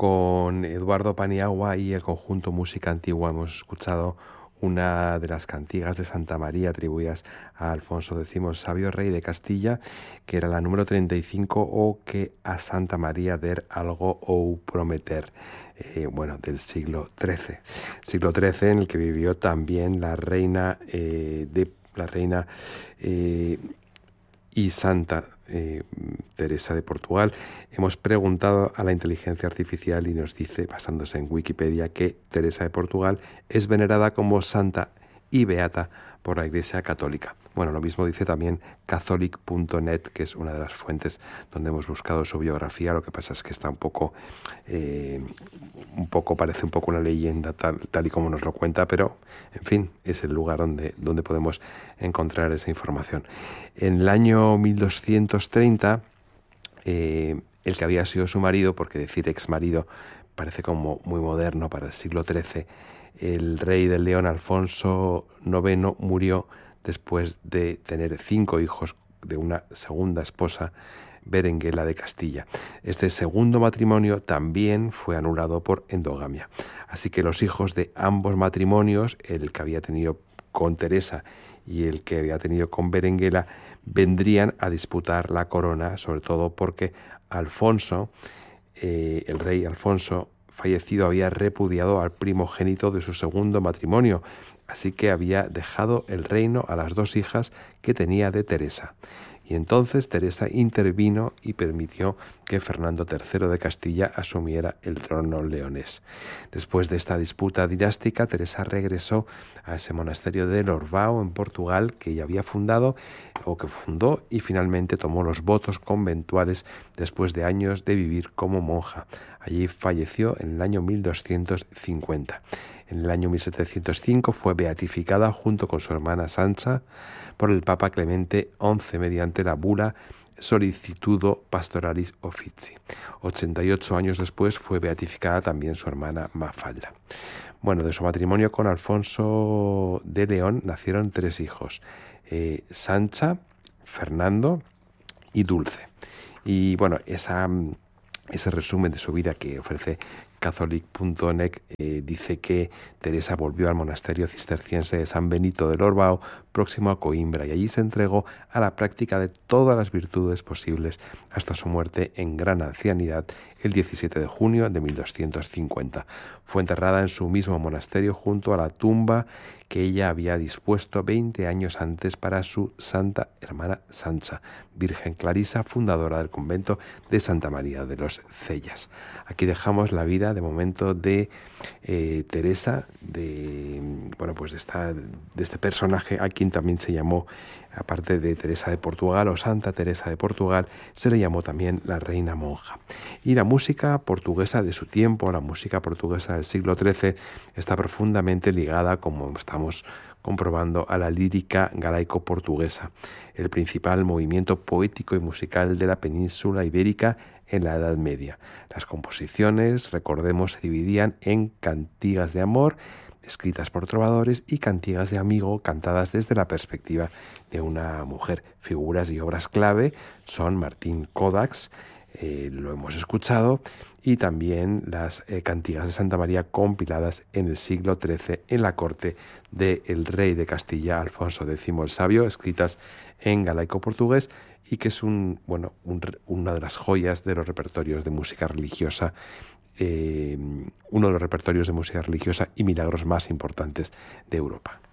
Con Eduardo Paniagua y el conjunto Música Antigua hemos escuchado una de las cantigas de Santa María atribuidas a Alfonso X el Sabio, rey de Castilla, que era la número 35, o que a Santa María der algo ou prometer, del siglo XIII. Siglo XIII, en el que vivió también la reina y santa Teresa de Portugal. Hemos preguntado a la inteligencia artificial y nos dice, basándose en Wikipedia, que Teresa de Portugal es venerada como santa y beata por la Iglesia Católica. Bueno, lo mismo dice también catholic.net, que es una de las fuentes donde hemos buscado su biografía. Lo que pasa es que está parece un poco una leyenda tal y como nos lo cuenta, pero en fin, es el lugar donde podemos encontrar esa información. En el año 1230, el que había sido su marido, porque decir ex marido parece como muy moderno para el siglo XIII, el rey del León, Alfonso IX, murió después de tener 5 hijos de una segunda esposa, Berenguela de Castilla. Este segundo matrimonio también fue anulado por endogamia. Así que los hijos de ambos matrimonios, el que había tenido con Teresa y el que había tenido con Berenguela, vendrían a disputar la corona, sobre todo porque Alfonso, el rey Alfonso fallecido, había repudiado al primogénito de su segundo matrimonio, así que había dejado el reino a las 2 hijas que tenía de Teresa. Y entonces Teresa intervino y permitió que Fernando III de Castilla asumiera el trono leonés. Después de esta disputa dinástica, Teresa regresó a ese monasterio de Lorbao, en Portugal, que ella había fundado, y finalmente tomó los votos conventuales después de años de vivir como monja. Allí falleció en el año 1250. En el año 1705 fue beatificada junto con su hermana Sancha por el Papa Clemente XI mediante la bula Solicitudo Pastoralis Officii. 88 años después fue beatificada también su hermana Mafalda. Bueno, de su matrimonio con Alfonso de León nacieron 3 hijos, Sancha, Fernando y Dulce. Y bueno, ese resumen de su vida que ofrece catholic.net dice que Teresa volvió al monasterio cisterciense de San Benito de Lorbao, próximo a Coimbra, y allí se entregó a la práctica de todas las virtudes posibles hasta su muerte en gran ancianidad el 17 de junio de 1250. Fue enterrada en su mismo monasterio junto a la tumba que ella había dispuesto 20 años antes para su santa hermana Sancha, Virgen Clarisa, fundadora del convento de Santa María de los Cellas. Aquí dejamos la vida de momento de Teresa, de este personaje, a quien también se llamó, aparte de Teresa de Portugal o Santa Teresa de Portugal, se le llamó también la reina monja. Y la música portuguesa de su tiempo, la música portuguesa del siglo XIII, está profundamente ligada, como estamos comprobando, a la lírica galaico-portuguesa, el principal movimiento poético y musical de la península ibérica en la Edad Media. Las composiciones, recordemos, se dividían en cantigas de amor, escritas por trovadores, y cantigas de amigo, cantadas desde la perspectiva de una mujer. Figuras y obras clave son Martín Codax, lo hemos escuchado, y también las cantigas de Santa María, compiladas en el siglo XIII en la corte del rey de Castilla, Alfonso X el Sabio, escritas en galaico-portugués, y que es una de las joyas de los repertorios de música religiosa, uno de los repertorios de música religiosa y milagros más importantes de Europa.